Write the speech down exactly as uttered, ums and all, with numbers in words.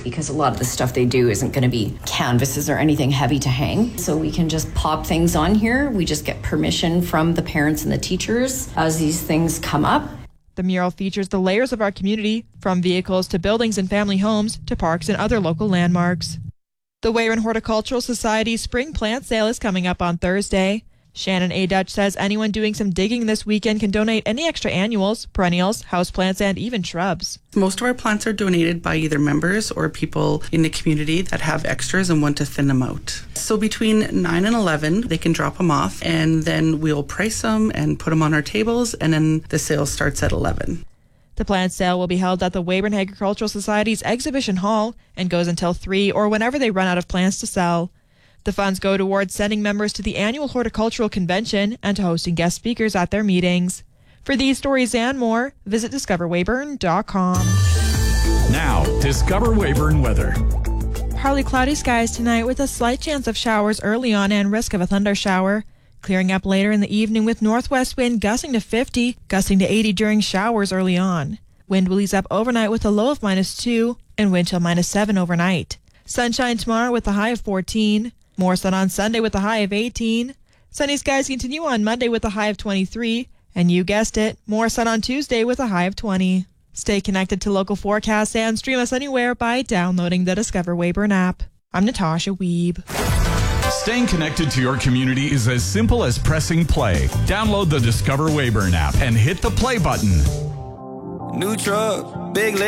because a lot of the stuff they do isn't going to be canvases or anything heavy to hang. So we can just pop things on here. We just get permission from the parents and the teachers as these things come up. The mural features the layers of our community, from vehicles to buildings and family homes to parks and other local landmarks. The Weyburn Horticultural Society's spring plant sale is coming up on Thursday. Shannon A. Dutch says anyone doing some digging this weekend can donate any extra annuals, perennials, houseplants, and even shrubs. Most of our plants are donated by either members or people in the community that have extras and want to thin them out. So between nine and eleven, they can drop them off, and then we'll price them and put them on our tables, and then the sale starts at eleven. The plant sale will be held at the Weyburn Agricultural Society's exhibition hall and goes until three or whenever they run out of plants to sell. The funds go towards sending members to the annual horticultural convention and to hosting guest speakers at their meetings. For these stories and more, visit discover weyburn dot com. Now, Discover Weyburn weather. Partly cloudy skies tonight with a slight chance of showers early on and risk of a thunder shower. Clearing up later in the evening with northwest wind gusting to fifty, gusting to eighty during showers early on. Wind will ease up overnight with a low of minus two and wind chill minus seven overnight. Sunshine tomorrow with a high of fourteen. More sun on Sunday with a high of eighteen. Sunny skies continue on Monday with a high of twenty-three. And you guessed it, more sun on Tuesday with a high of twenty. Stay connected to local forecasts and stream us anywhere by downloading the Discover Weyburn app. I'm Natasha Weeb. Staying connected to your community is as simple as pressing play. Download the Discover Weyburn app and hit the play button. New truck, big